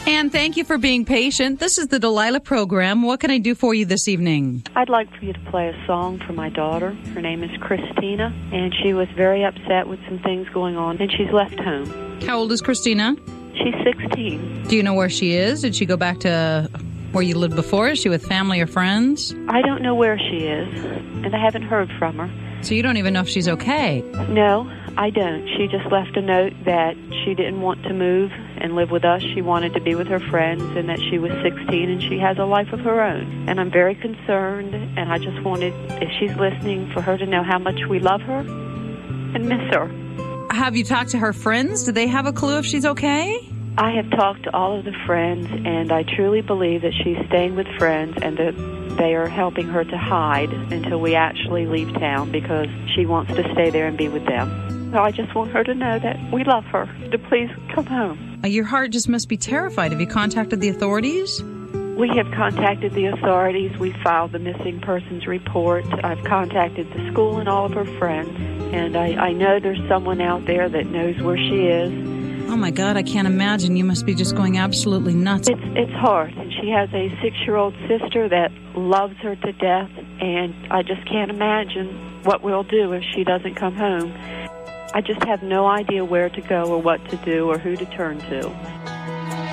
And thank you for being patient. This is the Delilah program. What can I do for you this evening? I'd like for you to play a song for my daughter. Her name is Christina, and she was very upset with some things going on, and she's left home. How old is Christina? She's 16. Do you know where she is? Did she go back to where you lived before? Is she with family or friends? I don't know where she is, and I haven't heard from her. So you don't even know if she's okay? No, I don't. She just left a note that she didn't want to move and live with us. She wanted to be with her friends, and that she was 16 and she has a life of her own. And I'm very concerned, and I just wanted, if she's listening, for her to know how much we love her and miss her. Have you talked to her friends? Do they have a clue if she's okay? I have talked to all of the friends, and I truly believe that she's staying with friends and that they are helping her to hide until we actually leave town because she wants to stay there and be with them. So I just want her to know that we love her, to please come home. Your heart just must be terrified. Have you contacted the authorities? We have contacted the authorities. We filed the missing persons report. I've contacted the school and all of her friends. And I know there's someone out there that knows where she is. Oh, my God, I can't imagine. You must be just going absolutely nuts. It's hard. And she has a 6-year-old sister that loves her to death. And I just can't imagine what we'll do if she doesn't come home. I just have no idea where to go or what to do or who to turn to.